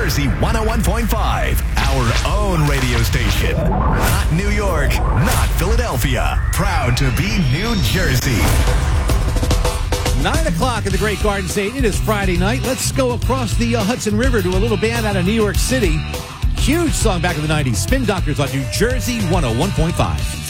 Jersey 101.5, our own radio station. Not New York, not Philadelphia. Proud to be New Jersey. 9 o'clock in the Great Garden State. It is Friday night. Let's go across the Hudson River to a little band out of New York City. Huge song back in the 90s. Spin Doctors on New Jersey 101.5.